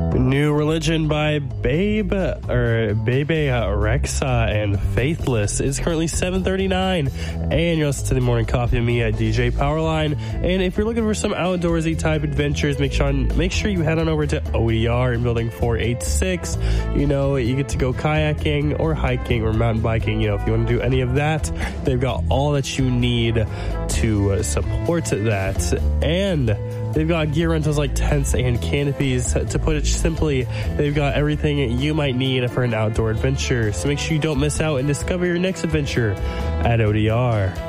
New Religion by Bebe Rexha and Faithless is currently 7:39, and you're listening to the Morning Coffee with me at DJ Powerline. And if you're looking for some outdoorsy type adventures, make sure you head on over to ODR in Building 486. You know, you get to go kayaking or hiking or mountain biking. You know, if you want to do any of that, they've got all that you need to support that. And they've got gear rentals like tents and canopies. To put it simply, they've got everything you might need for an outdoor adventure. So make sure you don't miss out and discover your next adventure at ODR.